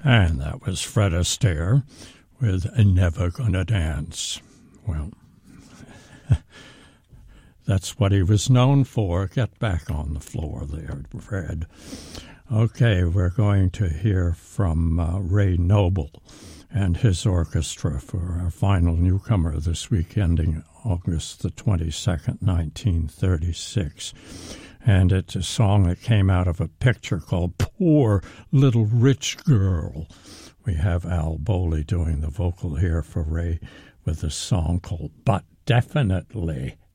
And that was Fred Astaire with Never Gonna Dance. Well, that's what he was known for. Get back on the floor there, Fred. Okay, we're going to hear from Ray Noble and his orchestra for our final newcomer this week, ending August the 22nd, 1936. And it's a song that came out of a picture called Poor Little Rich Girl. We have Al Bowley doing the vocal here for Ray with a song called But Definitely.